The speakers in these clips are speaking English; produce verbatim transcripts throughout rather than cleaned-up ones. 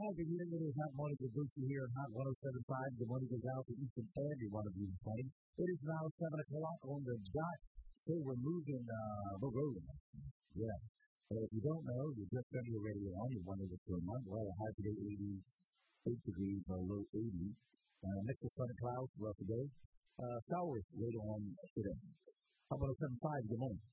right, good evening. It is Hot Morning with Gucci here at Hot one oh seven point five. The money goes out to each and every one of you playing. It is now seven o'clock on the dot. So we're moving, uh, we're rolling. Yeah. So if you don't know, you're just turning your radio on. You're wondering what's going on. Well, a high today, eighty-eight degrees, or low eighty. Uh, next to sun and clouds throughout the day. Uh, showers later on today. Hot one oh seven point five, good morning.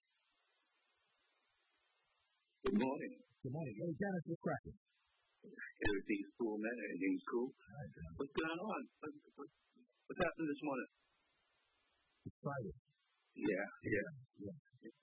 Good morning. Good morning. Hey, Dennis, what's cracking? Everything's cool, man. Everything's cool. Right, what's going on? What, what, what's happening this morning? It's Friday. Yeah, yeah. Yeah.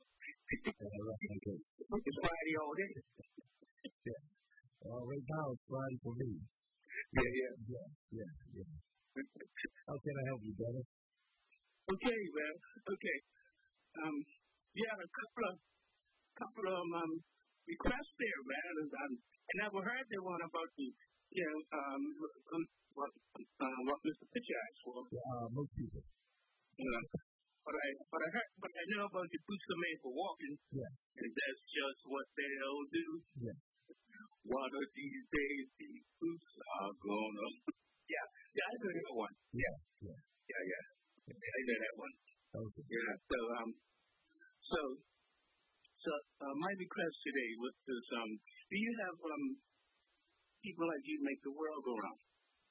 yeah. It's Friday all day. yeah. Well, right now it's Friday for me. Yeah, yeah. Yeah, yeah, yeah. How can I help you, Dennis? Okay, man. Okay. Um, you had a couple of, couple of, um, requests there, man. And, um, I never heard the one about the, you know, um, um what, uh, what Mister Pitcher asked for. Uh, most people. Yeah. But I, but I heard, but I know about the boots are made for walking. Yes. And that's just what they'll do. Yes. One of these days, these boots are gonna. yeah, yeah, I know that one. Yeah, yeah, yeah, yeah. I know that one. Okay. Yeah. So, um, so, so, uh, my request today was this, um, do you have um people like you make the world go round?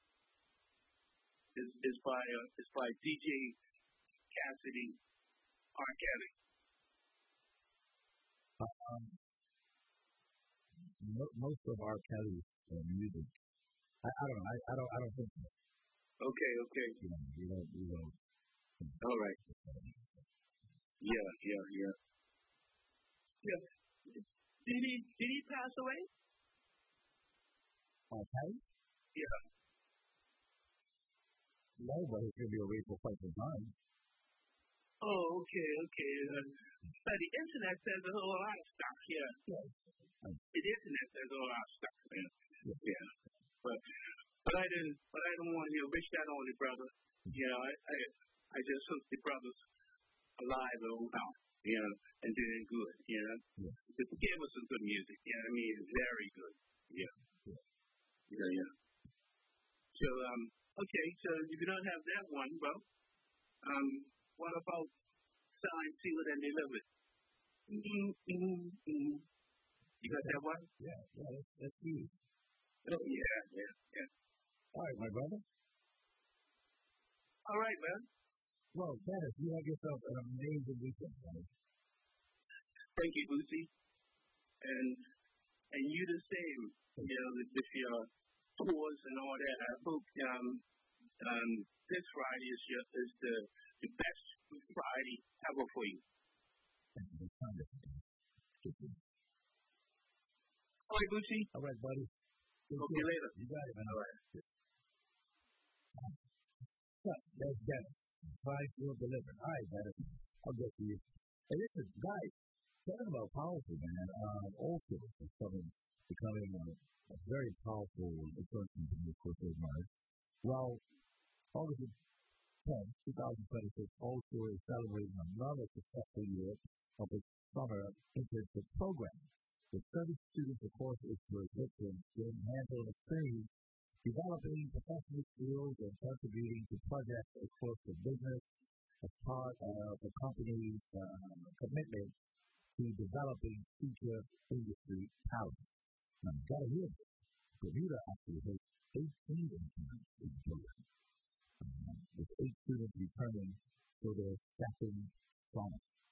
Is is by uh, is by D J Cassidy R. Kelly. Um, mo- most of R. Kelly's uh, music, I, I don't know. I, I don't. I don't think so. Okay. Okay. You know, you don't. You don't. All right. Yeah. Yeah. Yeah. Yeah. Did he did he pass away? R. Kelly? Yeah. No, but he's gonna be away for quite some time. Oh, okay, okay. Uh, but the internet says a whole lot of stuff here. Yeah. The internet says a whole lot of stuff, man. Yeah. yeah. But but I didn't but I don't want you to wish that on the brother. You know, I I, I just hope the brother's alive and around, you know, and doing good, you know. Yeah. Just give us some good music, you know what I mean? It's very good. Yeah. Yeah. Yeah, yeah. So um okay, so if you don't have that one, well, um what about Sign, Seal It, and Deliver It? Mm-hmm, mm-hmm, mm-hmm. You got that one? Yeah, yeah, that's, that's you. Oh, yeah, yeah, yeah. All right, my brother. All right, man. Well, Dennis, you have yourself an amazing weekend, man. Thank you, Bootsy. And and you the same, you know, with, with your tours and all that. I hope um, um, this Friday is, your, is the, the best Friday ever for you. Thank you. All right, Bootsy. All right, buddy. Talk to you later. You got it, man. All right. Yeah, that's Dennis. Sign, Seal, Deliver It. All right, Dennis. I'll get to you. Hey, listen, guys, talking about powerful, man, um, also is becoming, becoming a, a very powerful influence in the course of life. Well, August tenth, twenty twenty-six, also is celebrating another successful year of its summer internship program. The thirty students, of course, is to equip them in hands-on experience, developing professional skills and contributing to projects across the business as part of the company's uh, commitment to developing future industry talents. Now, you've got to hear this. Bermuda actually has eighteen interns in the program, uh, with eight students returning for their second summer.